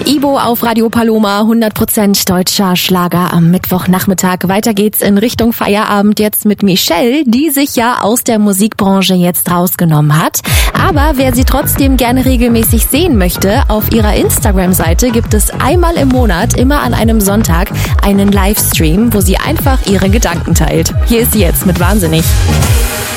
Ibo auf Radio Paloma, 100% deutscher Schlager am Mittwochnachmittag. Weiter geht's in Richtung Feierabend jetzt mit Michelle, die sich ja aus der Musikbranche jetzt rausgenommen hat. Aber wer sie trotzdem gerne regelmäßig sehen möchte, auf ihrer Instagram-Seite gibt es einmal im Monat, immer an einem Sonntag, einen Livestream, wo sie einfach ihre Gedanken teilt. Hier ist sie jetzt mit Wahnsinnig.